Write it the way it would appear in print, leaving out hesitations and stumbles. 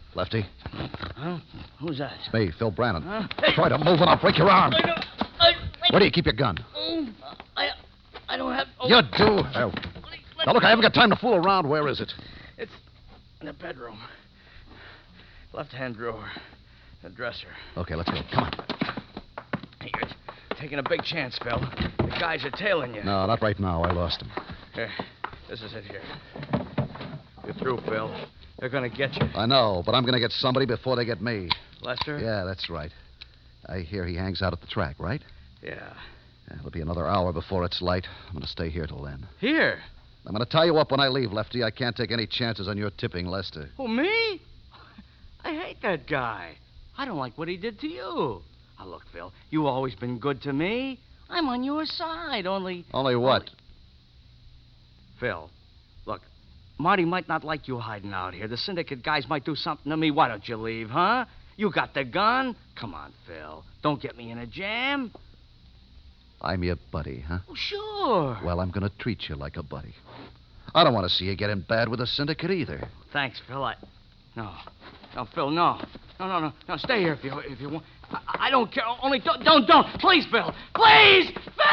Lefty, Huh? Who's that? it's me, Phil Brannon. Huh? Try to move and I'll break your arm. Where do you keep your gun? I don't have... Oh, You do. Oh. Now, look, I haven't got time to fool around. Where is it? It's in the bedroom. Left-hand drawer. The dresser. Okay, let's go. Come on. Hey, you're taking a big chance, Phil. The guys are tailing you. No, not right now. I lost him. Here, this is it here. You're through, Phil. They're going to get you. I know, but I'm going to get somebody before they get me. Lester? Yeah, that's right. I hear he hangs out at the track, right? Yeah. It'll be another hour before it's light. I'm going to stay here till then. Here? I'm going to tie you up when I leave, Lefty. I can't take any chances on your tipping Lester. Who, me? I hate that guy. I don't like what he did to you. Now, look, Phil, you've always been good to me. I'm on your side, only... Only what? Phil, look, Marty might not like you hiding out here. The syndicate guys might do something to me. Why don't you leave, huh? You got the gun? Come on, Phil. Don't get me in a jam. I'm your buddy, huh? Oh, sure. Well, I'm going to treat you like a buddy. I don't want to see you get in bad with the syndicate either. Thanks, Phil. No, Phil, no. No, stay here if you want. I don't care. Only don't. Please, Phil. Please! Phil!